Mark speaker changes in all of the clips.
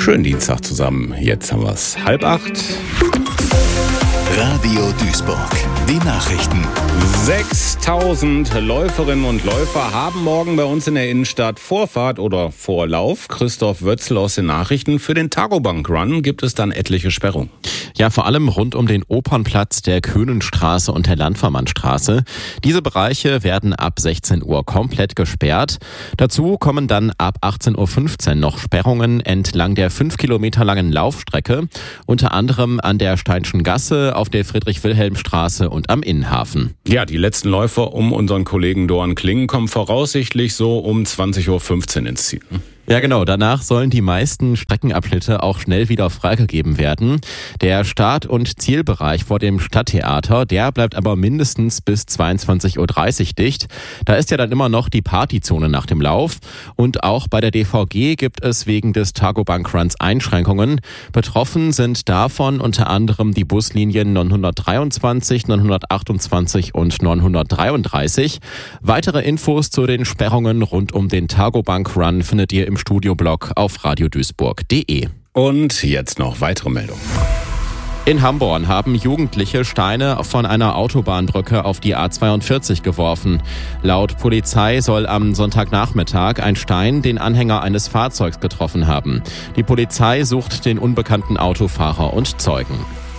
Speaker 1: Schönen Dienstag zusammen. Jetzt haben wir es 7:30.
Speaker 2: Radio Duisburg. Die Nachrichten.
Speaker 1: 6.000 Läuferinnen und Läufer haben morgen bei uns in der Innenstadt Vorfahrt oder Vorlauf. Christoph Wötzl aus den Nachrichten. Für den Tagobank Run gibt es dann etliche Sperrungen.
Speaker 3: Ja, vor allem rund um den Opernplatz, der Köhnenstraße und der Landvermannstraße. Diese Bereiche werden ab 16 Uhr komplett gesperrt. Dazu kommen dann ab 18.15 Uhr noch Sperrungen entlang der 5 Kilometer langen Laufstrecke, unter anderem an der Steinschen Gasse, auf der Friedrich-Wilhelm-Straße und am Innenhafen.
Speaker 1: Ja, die letzten Läufer um unseren Kollegen Dorn Klingen kommen voraussichtlich so um 20.15 Uhr ins Ziel.
Speaker 3: Ja, genau. Danach sollen die meisten Streckenabschnitte auch schnell wieder freigegeben werden. Der Start- und Zielbereich vor dem Stadttheater, der bleibt aber mindestens bis 22.30 Uhr dicht. Da ist ja dann immer noch die Partyzone nach dem Lauf. Und auch bei der DVG gibt es wegen des Tagobank Runs Einschränkungen. Betroffen sind davon unter anderem die Buslinien 923, 928 und 933. Weitere Infos zu den Sperrungen rund um den Tagobank Run findet ihr im Studioblog auf radioduisburg.de.
Speaker 1: Und jetzt noch weitere Meldungen.
Speaker 3: In Hamborn haben Jugendliche Steine von einer Autobahnbrücke auf die A42 geworfen. Laut Polizei soll am Sonntagnachmittag ein Stein den Anhänger eines Fahrzeugs getroffen haben. Die Polizei sucht den unbekannten Autofahrer und Zeugen.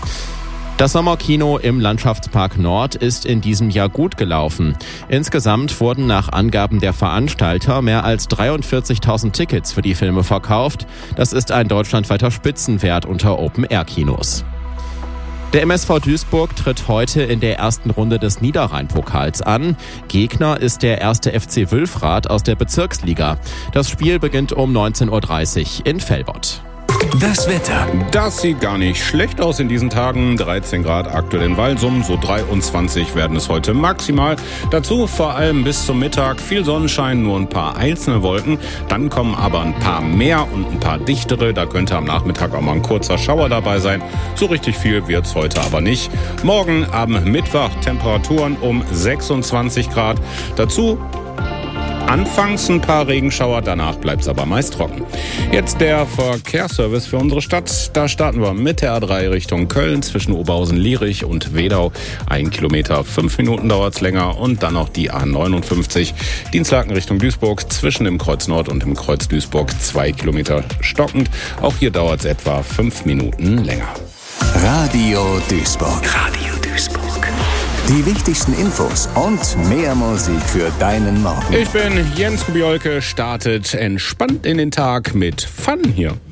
Speaker 3: Das Sommerkino im Landschaftspark Nord ist in diesem Jahr gut gelaufen. Insgesamt wurden nach Angaben der Veranstalter mehr als 43.000 Tickets für die Filme verkauft. Das ist ein deutschlandweiter Spitzenwert unter Open-Air-Kinos. Der MSV Duisburg tritt heute in der ersten Runde des Niederrhein-Pokals an. Gegner ist der 1. FC Wülfrath aus der Bezirksliga. Das Spiel beginnt um 19.30 Uhr in Velbert.
Speaker 2: Das Wetter.
Speaker 1: Das sieht gar nicht schlecht aus in diesen Tagen. 13 Grad aktuell in Walsum, so 23 werden es heute maximal. Dazu vor allem bis zum Mittag viel Sonnenschein, nur ein paar einzelne Wolken. Dann kommen aber ein paar mehr und ein paar dichtere. Da könnte am Nachmittag auch mal ein kurzer Schauer dabei sein. So richtig viel wird's heute aber nicht. Morgen am Mittwoch Temperaturen um 26 Grad. Dazu anfangs ein paar Regenschauer, danach bleibt es aber meist trocken. Jetzt der Verkehrsservice für unsere Stadt. Da starten wir mit der A3 Richtung Köln zwischen Oberhausen-Lierich und Wedau. 1 Kilometer, 5 Minuten dauert es länger. Und dann noch die A59 Dienstlaken Richtung Duisburg zwischen dem Kreuz Nord und dem Kreuz Duisburg 2 Kilometer stockend. Auch hier dauert es etwa 5 Minuten länger.
Speaker 2: Radio Duisburg. Radio Duisburg. Die wichtigsten Infos und mehr Musik für deinen Morgen.
Speaker 1: Ich bin Jens Kubiolke, startet entspannt in den Tag mit Fun hier.